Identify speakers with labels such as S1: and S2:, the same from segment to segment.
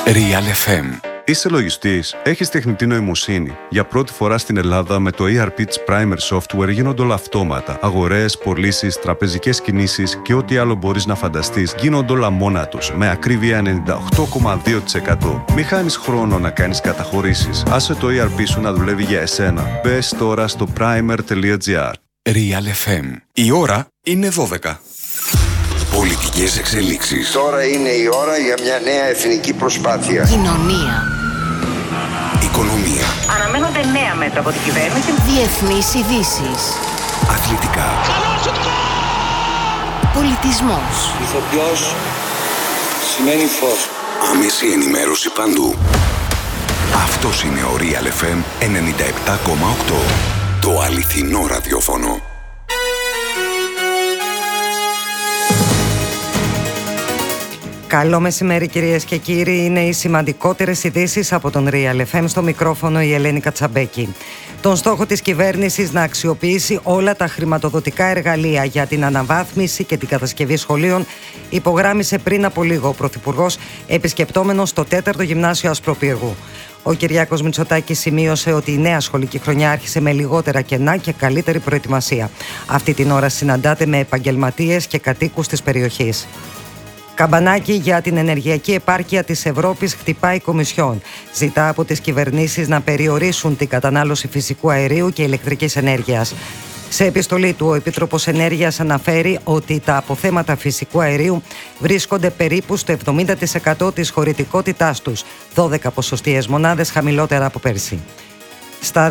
S1: Real FM.
S2: Είσαι λογιστής, έχεις τεχνητή νοημοσύνη. Για πρώτη φορά στην Ελλάδα με το ERP της Primer Software γίνονται όλα αυτόματα. Αγορές, πωλήσεις, τραπεζικές κινήσεις και ό,τι άλλο μπορείς να φανταστείς γίνονται όλα μόνα τους. Με ακρίβεια 98,2%. Μη χάνεις χρόνο να κάνεις καταχωρήσεις. Άσε το ERP σου να δουλεύει για εσένα. Μπες τώρα στο primer.gr.
S1: Real FM. Η ώρα είναι 12. Πολιτικές εξελίξεις.
S3: Τώρα είναι η ώρα για μια νέα εθνική προσπάθεια.
S4: Κοινωνία.
S1: Οικονομία.
S5: Αναμένονται νέα μέτρα από την κυβέρνηση.
S4: Διεθνείς ειδήσεις.
S1: Αθλητικά.
S4: Πολιτισμός.
S6: Ηθοποιός σημαίνει φως.
S1: Άμεση ενημέρωση παντού. Αυτός είναι ο Real FM 97,8. Το αληθινό ραδιόφωνο.
S7: Καλό μεσημέρι κυρίες και κύριοι, είναι οι σημαντικότερες ειδήσεις από τον Real FM, στο μικρόφωνο η Ελένη Κατσαμπέκη. Τον στόχο της κυβέρνησης να αξιοποιήσει όλα τα χρηματοδοτικά εργαλεία για την αναβάθμιση και την κατασκευή σχολείων υπογράμμισε πριν από λίγο ο Πρωθυπουργός, επισκεπτόμενος το 4ο Γυμνάσιο Ασπροπύργου. Ο Κυριάκος Μητσοτάκης σημείωσε ότι η νέα σχολική χρονιά άρχισε με λιγότερα κενά και καλύτερη προετοιμασία. Αυτή την ώρα συναντάται με επαγγελματίες και κατοίκους της περιοχής. Καμπανάκι για την ενεργειακή επάρκεια της Ευρώπης χτυπάει η Κομισιόν. Ζητά από τις κυβερνήσεις να περιορίσουν την κατανάλωση φυσικού αερίου και ηλεκτρικής ενέργειας. Σε επιστολή του, ο Επίτροπος Ενέργειας αναφέρει ότι τα αποθέματα φυσικού αερίου βρίσκονται περίπου στο 70% της χωρητικότητάς τους, 12 ποσοστιαίες μονάδες χαμηλότερα από πέρσι. Στα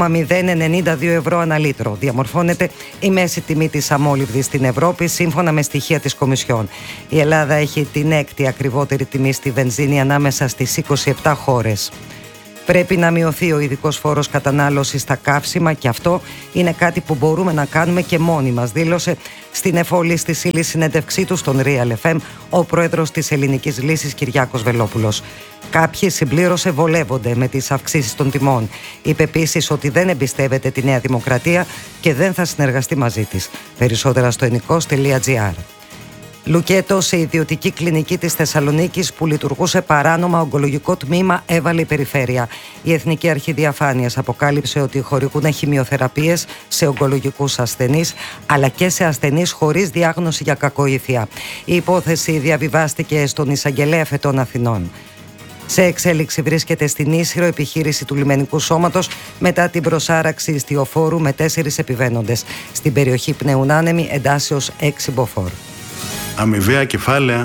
S7: 2,092 ευρώ ανά λίτρο διαμορφώνεται η μέση τιμή της αμόλυβδης στην Ευρώπη, σύμφωνα με στοιχεία της Κομισιόν. Η Ελλάδα έχει την έκτη ακριβότερη τιμή στη βενζίνη ανάμεσα στις 27 χώρες. Πρέπει να μειωθεί ο ειδικός φόρος κατανάλωσης στα καύσιμα και αυτό είναι κάτι που μπορούμε να κάνουμε και μόνοι μας, δήλωσε στην εφόλη της ύλη συνέντευξή του στον Real FM ο πρόεδρος της Ελληνικής Λύσης Κυριάκος Βελόπουλος. Κάποιοι, συμπλήρωσε, βολεύονται με τις αυξήσεις των τιμών. Είπε επίσης ότι δεν εμπιστεύεται τη Νέα Δημοκρατία και δεν θα συνεργαστεί μαζί της. Περισσότερα στο ενικός.gr. Λουκέτο σε ιδιωτική κλινική της Θεσσαλονίκης που λειτουργούσε παράνομα ογκολογικό τμήμα έβαλε η περιφέρεια. Η Εθνική Αρχή Διαφάνειας αποκάλυψε ότι χορηγούν χημειοθεραπείες σε ογκολογικούς ασθενείς αλλά και σε ασθενείς χωρίς διάγνωση για κακοήθεια. Η υπόθεση διαβιβάστηκε στον Εισαγγελέα Φετών Αθηνών. Σε εξέλιξη βρίσκεται στην Ίσυρο επιχείρηση του λιμενικού σώματος μετά την προσάραξη ιστιοφόρου με 4 επιβαίνοντες. Στην περιοχή Πνεουνάνεμη εντάσσεως 6 μποφόρ.
S8: Αμοιβαία κεφάλαια,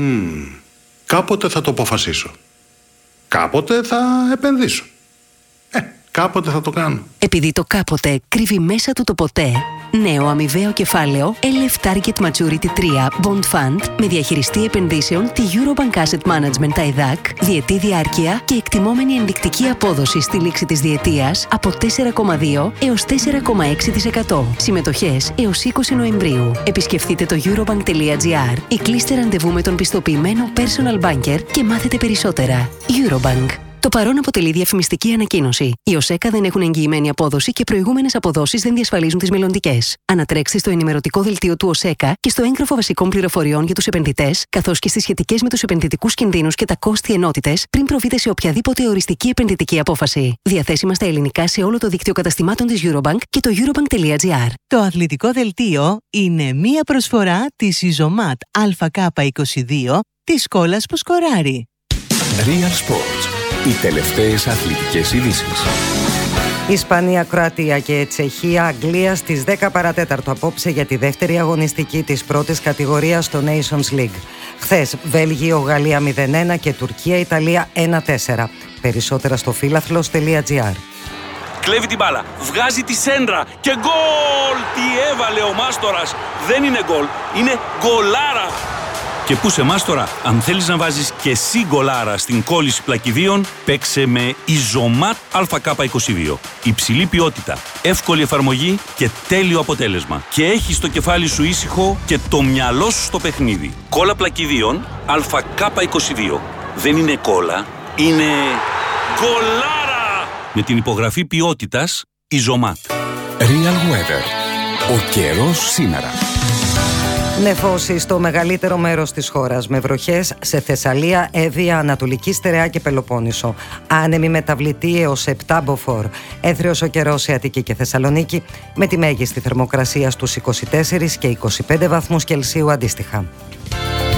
S8: κάποτε θα το αποφασίσω. Κάποτε θα επενδύσω. Κάποτε θα το κάνω.
S9: Επειδή το κάποτε κρύβει μέσα του το ποτέ, νέο αμοιβαίο κεφάλαιο LF Target Maturity 3 Bond Fund με διαχειριστή επενδύσεων τη Eurobank Asset Management ΤΑΙΔΑΚ, διετή διάρκεια και εκτιμόμενη ενδεικτική απόδοση στη λήξη της διετίας από 4,2 έως 4,6%. Συμμετοχές έως 20 Νοεμβρίου. Επισκεφτείτε το eurobank.gr ή κλείστε ραντεβού με τον πιστοποιημένο personal banker και μάθετε περισσότερα. Eurobank. Το παρόν αποτελεί διαφημιστική ανακοίνωση. Οι ΟΣΕΚΑ δεν έχουν εγγυημένη απόδοση και προηγούμενες αποδόσεις δεν διασφαλίζουν τις μελλοντικές. Ανατρέξτε στο ενημερωτικό δελτίο του ΟΣΕΚΑ και στο έγγραφο βασικών πληροφοριών για τους επενδυτές, καθώς και στις σχετικές με τους επενδυτικούς κινδύνους και τα κόστη ενότητες, πριν προβείτε σε οποιαδήποτε οριστική επενδυτική απόφαση. Διαθέσιμα στα ελληνικά σε όλο το δίκτυο καταστημάτων της Eurobank και το eurobank.gr.
S10: Το αθλητικό δελτίο είναι μία προσφορά της Ιζωμάτ ΑΚ22 της σκόλας που σκοράρει.
S1: Real Sports. Οι τελευταίες αθλητικές ειδήσεις.
S7: Ισπανία, Κροατία και Τσεχία, Αγγλία στις 10 παρατέταρτο απόψε για τη δεύτερη αγωνιστική της πρώτης κατηγορίας στο Nations League. Χθες Βέλγιο, Γαλλία 0-1 και Τουρκία, Ιταλία 1-4. Περισσότερα στο φίλαθλος.gr.
S11: Κλέβει την μπάλα, βγάζει τη σέντρα και γκολ! Τι έβαλε ο Μάστορας! Δεν είναι γκολ, είναι γκολάρα! Και πού σε Μάστορα, αν θέλεις να βάζεις και εσύ γκολάρα στην κόλληση πλακιδίων, παίξε με Ιζωμάτ ΑΚ22. Υψηλή ποιότητα, εύκολη εφαρμογή και τέλειο αποτέλεσμα. Και έχεις το κεφάλι σου ήσυχο και το μυαλό σου στο παιχνίδι. Κόλλα πλακιδίων ΑΚ22. Δεν είναι κόλλα, είναι γκολάρα! Με την υπογραφή ποιότητας Ιζωμάτ.
S1: Real Weather. Ο καιρός σήμερα.
S7: Νεφώσεις στο μεγαλύτερο μέρος της χώρας, με βροχές σε Θεσσαλία, Εύβοια, Ανατολική Στερεά και Πελοπόννησο. Άνεμη μεταβλητή έως 7 μποφόρ. Έθριος ο καιρός σε Αττική και Θεσσαλονίκη, με τη μέγιστη θερμοκρασία στους 24 και 25 βαθμούς Κελσίου αντίστοιχα.